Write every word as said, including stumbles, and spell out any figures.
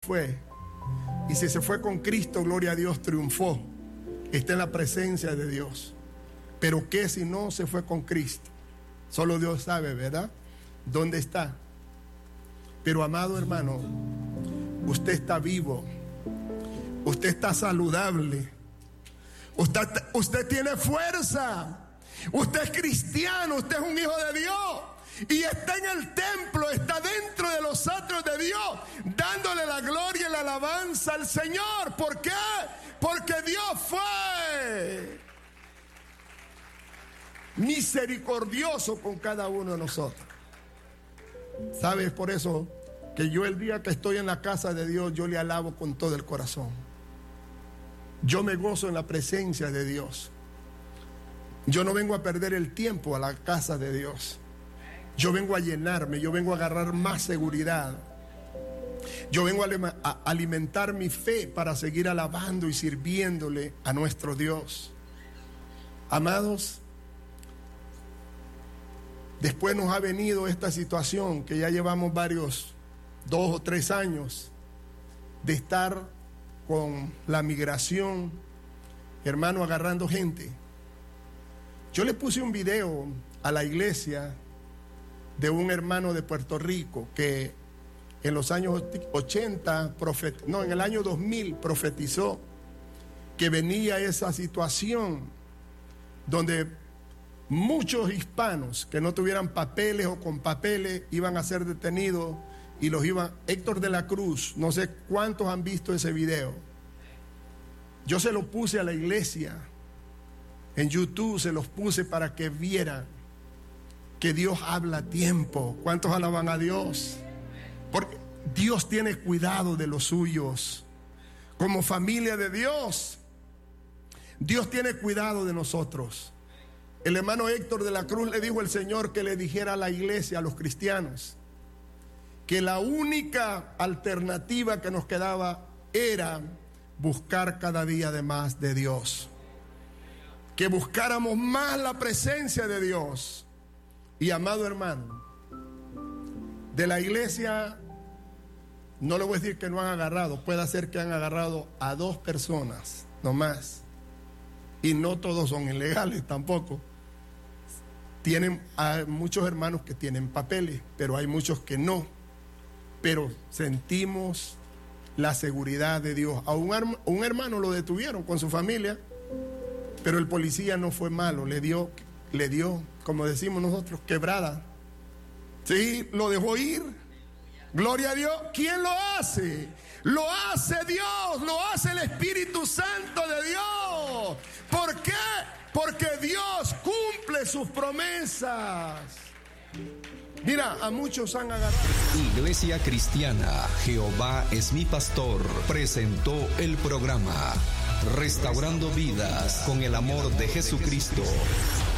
fue. Y si se fue con Cristo, gloria a Dios, triunfó. Está en la presencia de Dios. Pero ¿qué si no se fue con Cristo? Solo Dios sabe, ¿verdad? ¿Dónde está? Pero amado hermano, usted está vivo. Usted está saludable. Usted, usted tiene fuerza. Usted es cristiano. Usted es un hijo de Dios. Y está en el templo, está dentro de los atrios de Dios, dándole la gloria y la alabanza al Señor. ¿Por qué? Porque Dios fue misericordioso con cada uno de nosotros. ¿Sabes? Por eso que yo el día que estoy en la casa de Dios, yo le alabo con todo el corazón. Yo me gozo en la presencia de Dios. Yo no vengo a perder el tiempo a la casa de Dios. Yo vengo a llenarme, yo vengo a agarrar más seguridad. Yo vengo a alimentar mi fe para seguir alabando y sirviéndole a nuestro Dios. Amados, después nos ha venido esta situación que ya llevamos varios, dos o tres años de estar con la migración, hermano, agarrando gente. Yo le puse un video a la iglesia de un hermano de Puerto Rico que en los años ochenta, profet, no, en el año dos mil profetizó que venía esa situación donde muchos hispanos que no tuvieran papeles o con papeles iban a ser detenidos y los iban. Héctor de la Cruz, no sé cuántos han visto ese video. Yo se lo puse a la iglesia en YouTube, se los puse para que vieran que Dios habla a tiempo. ¿Cuántos alaban a Dios? Porque Dios tiene cuidado de los suyos. Como familia de Dios, Dios tiene cuidado de nosotros. El hermano Héctor de la Cruz le dijo al Señor que le dijera a la iglesia, a los cristianos, que la única alternativa que nos quedaba era buscar cada día de más de Dios. Que buscáramos más la presencia de Dios. Y amado hermano, de la iglesia, no le voy a decir que no han agarrado, puede ser que han agarrado a dos personas, no más. Y no todos son ilegales tampoco. Tienen, hay muchos hermanos que tienen papeles, pero hay muchos que no. Pero sentimos la seguridad de Dios. A un, un hermano lo detuvieron con su familia, pero el policía no fue malo, le dio... Le dio, como decimos nosotros, quebrada. Sí, lo dejó ir. Gloria a Dios. ¿Quién lo hace? Lo hace Dios, lo hace el Espíritu Santo de Dios. ¿Por qué? Porque Dios cumple sus promesas. Mira, a muchos han agarrado. Iglesia Cristiana Jehová es mi pastor presentó el programa Restaurando Vidas con el amor de Jesucristo.